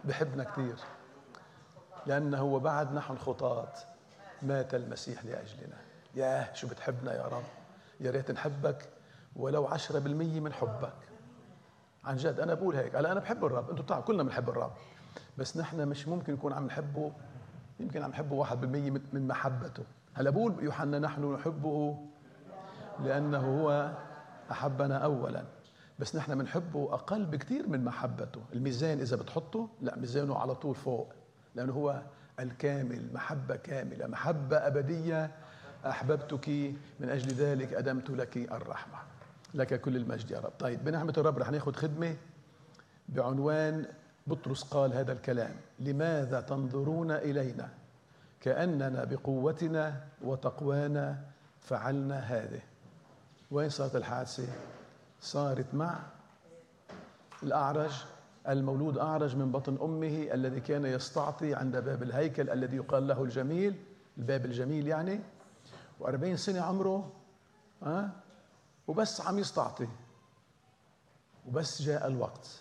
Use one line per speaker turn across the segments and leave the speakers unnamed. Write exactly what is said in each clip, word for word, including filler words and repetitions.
بحبنا كثير، لأنه هو بعد نحن خطاة مات المسيح لأجلنا. ياه شو بتحبنا يا رب، يا ريت نحبك ولو عشرة بالمية من حبك. عن جد أنا بقول هيك. هلا أنا بحب الرب، أنتم بتعرفوا كلنا بنحب الرب، بس نحن مش ممكن نكون عم نحبه، يمكن عم نحبه واحد بالمية من محبته. هلا بقول يوحنا نحن نحبه لأنه هو أحبنا أولا، بس نحن بنحبه أقل بكثير من محبته. الميزان إذا بتحطه، لا ميزانه على طول فوق، لأنه هو الكامل، محبة كاملة، محبة أبدية. أحببتك من أجل ذلك أدمت لك الرحمة. لك كل المجد يا رب. طيب بنعمة الرب رح ناخد خدمة بعنوان بطرس قال هذا الكلام: لماذا تنظرون إلينا كأننا بقوتنا وتقوانا فعلنا هذه؟ وين صارت الحادثة؟ صارت مع الأعرج، المولود أعرج من بطن أمه، الذي كان يستعطي عند باب الهيكل الذي يقال له الجميل، الباب الجميل يعني، وأربعين سنة عمره، أه؟ وبس عم يستعطي، وبس جاء الوقت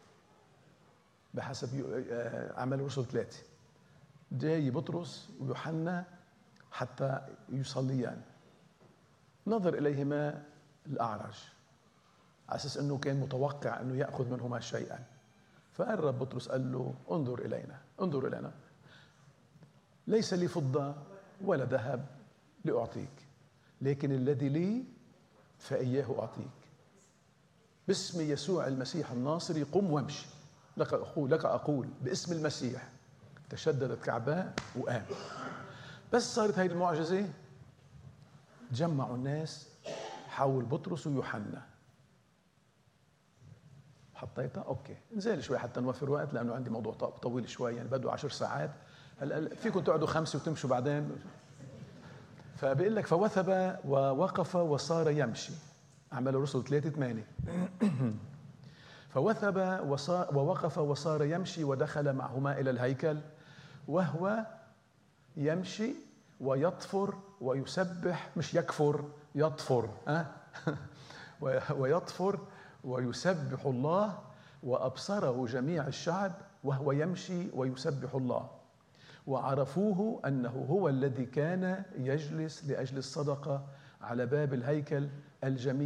بحسب أعمال الرسل ثلاثة، جاي بطرس ويوحنا حتى يصليان. نظر إليهما الأعرج على أساس أنه كان متوقع أنه يأخذ منهما شيئا، فقال رب بطرس قال له: انظر إلينا، انظر إلينا، ليس لي فضة ولا ذهب لأعطيك، لكن الذي لي فإياه أعطيك. باسم يسوع المسيح الناصري قم وامشي. لك أقول لك أقول باسم المسيح. تشددت كعباه وقام. بس صارت هاي المعجزة، تجمعوا الناس حول بطرس ويوحنا. حطيتها اوكي، نزل شوي حتى نوفر وقت، لانه عندي موضوع طويل شوي، يعني بده عشر ساعات. هلا فيكم تقعدوا خمسه وتمشوا بعدين. فبيقول لك: فوثب ووقف وصار يمشي. أعمال الرسل ثلاثة ثمانية. فوثب ووقف وصار يمشي ودخل معهما إلى الهيكل وهو يمشي ويطفر ويسبح، مش يكفر، يطفر، أه؟ ويطفر ويسبح الله، وأبصره جميع الشعب وهو يمشي ويسبح الله، وعرفوه أنه هو الذي كان يجلس لأجل الصدقة على باب الهيكل الجميل.